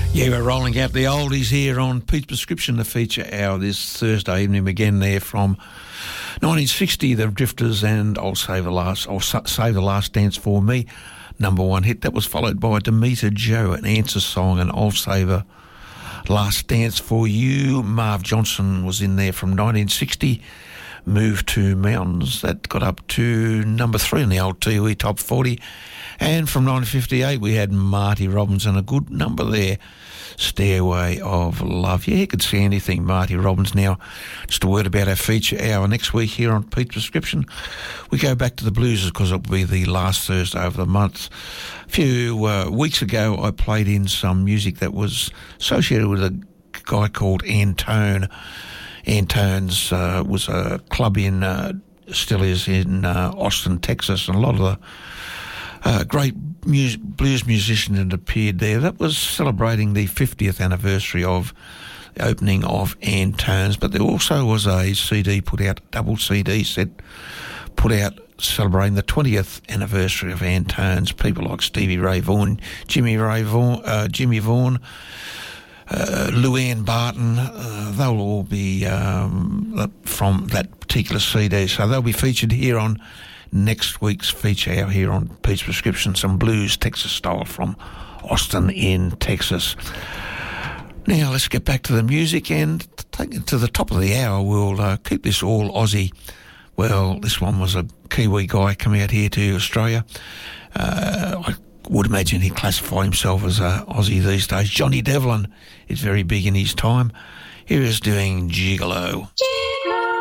Yeah, we're rolling out the oldies here on Pete's Prescription, the feature hour this Thursday evening again there from 1960, The Drifters and I'll Save the Last Dance for Me, number one hit. That was followed by Demeter Joe, an answer song, and I'll Save a Last Dance for You. Marv Johnson was in there from 1960, moved to Mountains. That got up to number 3 in the old TOE Top 40. And from 1958, we had Marty Robbins, and a good number there, Stairway of Love. Yeah, you could see anything, Marty Robbins. Now, just a word about our feature hour next week here on Pete's Prescription. We go back to the blues because it will be the last Thursday of the month. A few weeks ago, I played in some music that was associated with a guy called Antone. Antone's was a club in, still is in Austin, Texas, and a lot of the great blues musician that appeared there. That was celebrating the 50th anniversary of the opening of Antone's, but there also was a CD put out, a double CD set put out celebrating the 20th anniversary of Antone's. People like Stevie Ray Vaughan, Jimmy Vaughan, Luann Barton, they'll all be from that particular CD, so they'll be featured here on next week's feature hour here on Pete's Prescription, some blues Texas style from Austin in Texas. Now let's get back to the music and take it to the top of the hour. We'll keep this all Aussie. Well, this one was a Kiwi guy coming out here to Australia. I would imagine he'd classify himself as a Aussie these days. Johnny Devlin is very big in his time. Here is doing Gigolo.